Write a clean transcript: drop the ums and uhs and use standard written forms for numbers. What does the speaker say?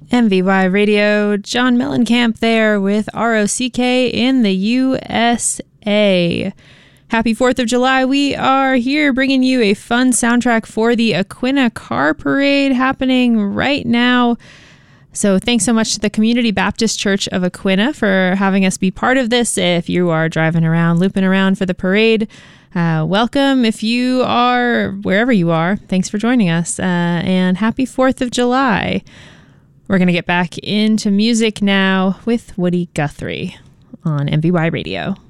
MVY Radio, John Mellencamp there with ROCK in the USA. Happy 4th of July. We are here bringing you a fun soundtrack for the Aquinnah Car Parade happening right now. So thanks so much to the Community Baptist Church of Aquinnah for having us be part of this. If you are driving around, looping around for the parade, welcome. If you are wherever you are, thanks for joining us, and happy 4th of July. We're going to get back into music now with Woody Guthrie on MVY Radio.